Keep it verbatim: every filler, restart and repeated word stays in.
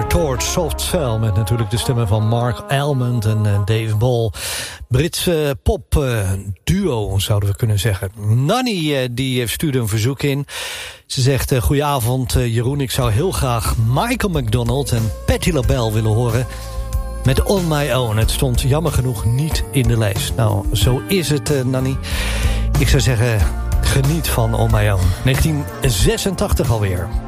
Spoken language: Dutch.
Record, Soft Cell, met natuurlijk de stemmen van Mark Almond en uh, Dave Ball. Britse pop uh, duo, zouden we kunnen zeggen. Nanny uh, die stuurde een verzoek in. Ze zegt, uh, goedenavond uh, Jeroen, ik zou heel graag Michael McDonald en Patti LaBelle willen horen met On My Own. Het stond jammer genoeg niet in de lijst. Nou, zo is het, uh, Nanny. Ik zou zeggen, geniet van On My Own. negentien zesentachtig alweer.